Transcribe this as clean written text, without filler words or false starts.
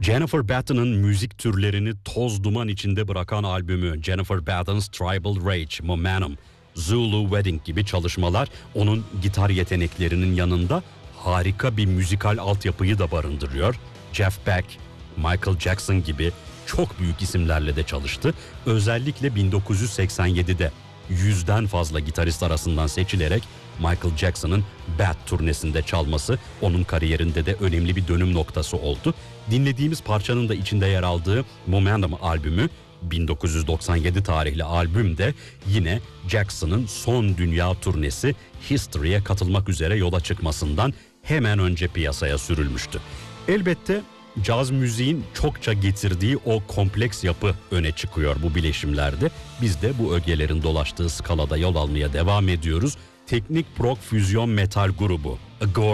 Jennifer Batten'ın müzik türlerini toz duman içinde bırakan albümü Jennifer Batten's Tribal Rage, Momentum, Zulu Wedding gibi çalışmalar onun gitar yeteneklerinin yanında harika bir müzikal altyapıyı da barındırıyor. Jeff Beck, Michael Jackson gibi çok büyük isimlerle de çalıştı. Özellikle 1987'de 100'den fazla gitarist arasından seçilerek Michael Jackson'ın Bad turnesinde çalması onun kariyerinde de önemli bir dönüm noktası oldu. Dinlediğimiz parçanın da içinde yer aldığı Momentum albümü 1997 tarihli albüm de yine Jackson'ın son dünya turnesi History'e katılmak üzere yola çıkmasından hemen önce piyasaya sürülmüştü. Elbette caz müziğin çokça getirdiği o kompleks yapı öne çıkıyor bu bileşimlerde. Biz de bu ögelerin dolaştığı skalada yol almaya devam ediyoruz. Teknik prog füzyon metal grubu Agora